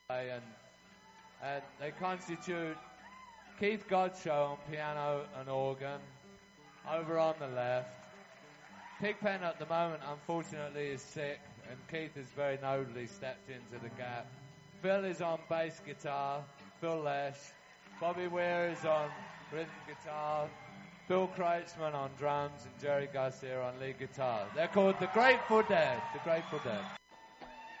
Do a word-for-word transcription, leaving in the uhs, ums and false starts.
and and they constitute Keith Godshow on piano and organ. Over on the left, Pigpen at the moment, unfortunately, is sick, and Keith has very nobly stepped into the gap. Phil is on bass guitar, Phil Lesh. Bobby Weir is on rhythm guitar, Bill Kreitzman on drums, and Jerry Garcia on lead guitar. They're called the Grateful Dead. The Grateful Dead.